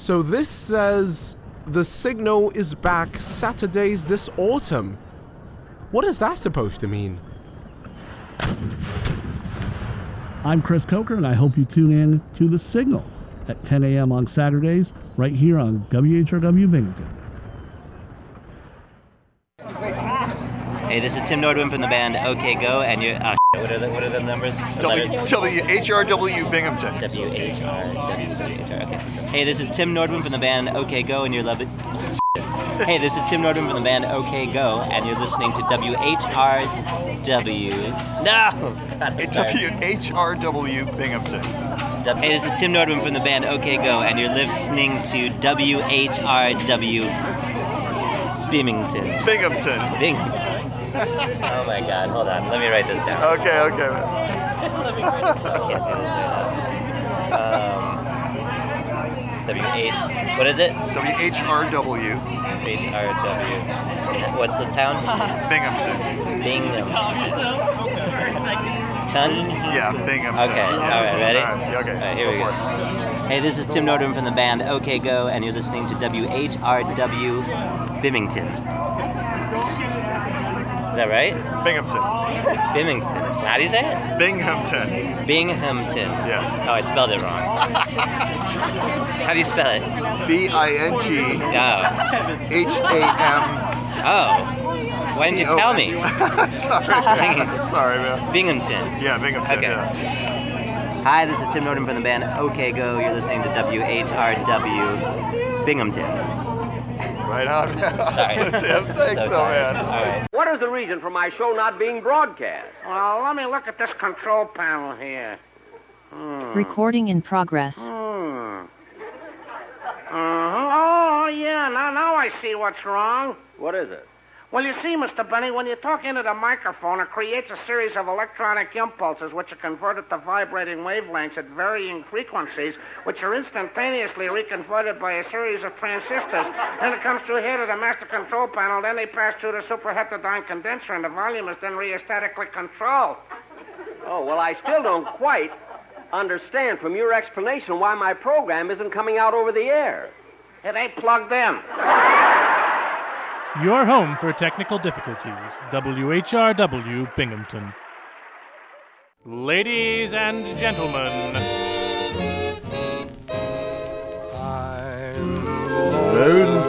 So this says the signal is back Saturdays this autumn. What is that supposed to mean? I'm Chris Coker, and I hope you tune in to The Signal at 10 a.m. on Saturdays, right here on WHRW Binghamton. Hey, this is Tim Nordwin from the band OK Go, and you're... what are the numbers? WHRW Binghamton. WHRW, okay. Hey, this is Tim Nordwin from the band OK Go, and you're loving... Hey, this is Tim Nordwin from the band OK Go, and you're listening to WHRW... No! God, WHRW Binghamton. Hey, this is Tim Nordwin from the band OK Go, and you're listening to WHRW... Binghamton. Binghamton. Oh my God, hold on. Let me write this down. Okay. I can't do this right now. W8. What is it? WHRW. HRW. What's the town? Binghamton. Ton? Yeah, Binghamton. Okay, alright, ready? All right, okay. All right, here we go. Hey, this is Tim Nordwin from the band OK Go, and you're listening to WHRW Bimington. Is that right? Binghamton. Bimington. How do you say it? Binghamton. Binghamton. Yeah. Oh, I spelled it wrong. How do you spell it? BINGHAM. Oh. Why didn't you tell me? Sorry, man. Binghamton. Yeah, Binghamton. Okay. Yeah. Hi, this is Tim Nordwin from the band OK Go. You're listening to WHRW Binghamton. Right on. Sorry. Tim, thanks, man. All right. What is the reason for my show not being broadcast? Well, let me look at this control panel here. Recording in progress. Oh, yeah, now I see what's wrong. What is it? Well, you see, Mr. Benny, when you talk into the microphone, it creates a series of electronic impulses which are converted to vibrating wavelengths at varying frequencies, which are instantaneously reconverted by a series of transistors. Then it comes through here to the master control panel, then they pass through the superheterodyne condenser, and the volume is then rheostatically controlled. Oh, well, I still don't quite understand from your explanation why my program isn't coming out over the air. It ain't plugged in. Your home for technical difficulties, WHRW Binghamton. Ladies and gentlemen,